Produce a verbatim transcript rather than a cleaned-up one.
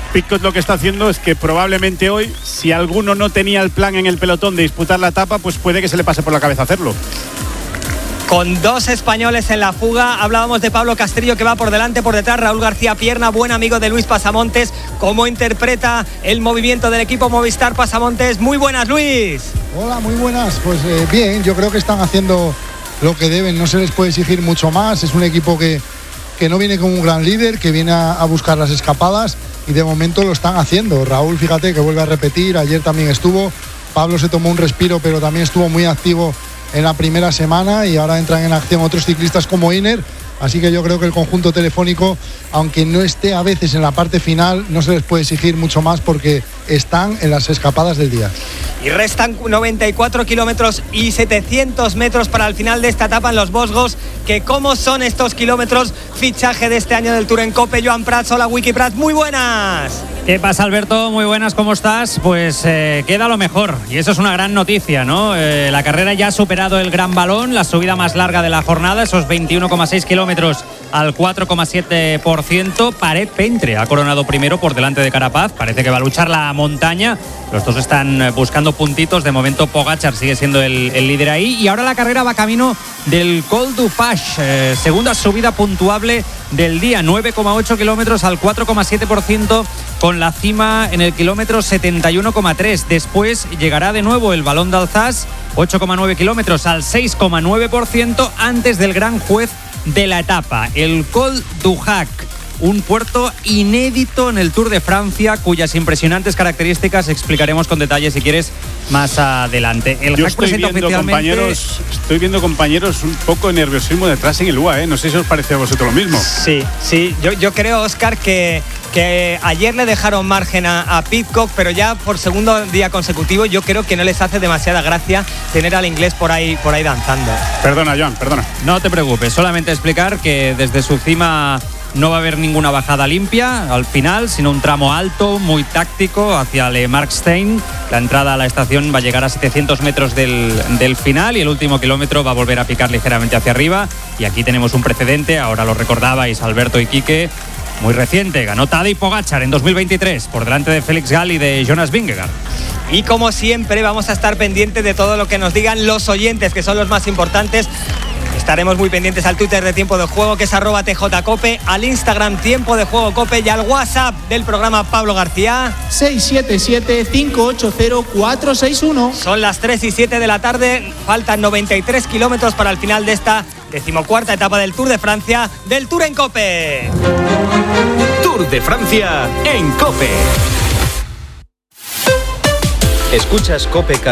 Pidcock lo que está haciendo es que probablemente hoy, si alguno no tenía el plan en el pelotón de disputar la etapa, pues puede que se le pase por la cabeza hacerlo. Con dos españoles en la fuga, hablábamos de Pablo Castrillo que va por delante, por detrás Raúl García Pierna, buen amigo de Luis Pasamontes. ¿Cómo interpreta el movimiento del equipo Movistar Pasamontes? Muy buenas, Luis. Hola, muy buenas. Pues eh, bien, yo creo que están haciendo lo que deben, no se les puede exigir mucho más. Es un equipo que, que no viene como un gran líder, que viene a, a buscar las escapadas y de momento lo están haciendo. Raúl, fíjate que vuelve a repetir, ayer también estuvo. Pablo se tomó un respiro, pero también estuvo muy activo en la primera semana y ahora entran en acción otros ciclistas como Iner, así que yo creo que el conjunto telefónico, aunque no esté a veces en la parte final, no se les puede exigir mucho más porque están en las escapadas del día. Y restan noventa y cuatro kilómetros y setecientos metros para el final de esta etapa en los Vosgos. Que cómo son estos kilómetros, fichaje de este año del Tour en Cope. Joan Prats, hola Wiki Prats, muy buenas. ¿Qué pasa, Alberto? Muy buenas, ¿cómo estás? Pues eh, queda lo mejor y eso es una gran noticia, ¿no? Eh, la carrera ya ha superado el Gran Balón, la subida más larga de la jornada, esos veintiuno coma seis kilómetros al cuatro coma siete por ciento. Paret Pentre ha coronado primero por delante de Carapaz, parece que va a luchar la montaña. Los dos están buscando puntitos, de momento Pogačar sigue siendo el, el líder ahí y ahora la carrera va camino del Col du Paix, eh, segunda subida puntuable del día, nueve coma ocho kilómetros al cuatro coma siete por ciento, con la cima en el kilómetro setenta y uno coma tres. Después llegará de nuevo el Balón d'Alsace, ocho coma nueve kilómetros al seis coma nueve por ciento, antes del gran juez de la etapa, el Col du Hac, un puerto inédito en el Tour de Francia, cuyas impresionantes características explicaremos con detalle si quieres más adelante. El Yo Hac estoy presenta viendo oficialmente... compañeros, estoy viendo compañeros un poco de nerviosismo detrás en el U A E, ¿eh? No sé si os parece a vosotros lo mismo. Sí, sí, yo, yo creo, Óscar, que, que ayer le dejaron margen a, a Pidcock, pero ya por segundo día consecutivo yo creo que no les hace demasiada gracia tener al inglés por ahí, por ahí danzando. Perdona, Joan, perdona. No te preocupes, solamente explicar que desde su cima no va a haber ninguna bajada limpia al final, sino un tramo alto, muy táctico, hacia Le Markstein. La entrada a la estación va a llegar a setecientos metros del, del final y el último kilómetro va a volver a picar ligeramente hacia arriba. Y aquí tenemos un precedente, ahora lo recordabais Alberto y Quique, muy reciente. Ganó Tadej Pogačar en dos mil veintitrés por delante de Félix Gall y de Jonas Vingegaard. Y como siempre vamos a estar pendientes de todo lo que nos digan los oyentes, que son los más importantes. Estaremos muy pendientes al Twitter de Tiempo de Juego, que es arroba tjcope, al Instagram Tiempo de Juego Cope y al WhatsApp del programa Pablo García. seis siete siete, cinco ocho cero, cuatro seis uno. Son las tres y siete de la tarde, faltan noventa y tres kilómetros para el final de esta decimocuarta etapa del Tour de Francia, del Tour en Cope. Tour de Francia en Cope. Escuchas Cope.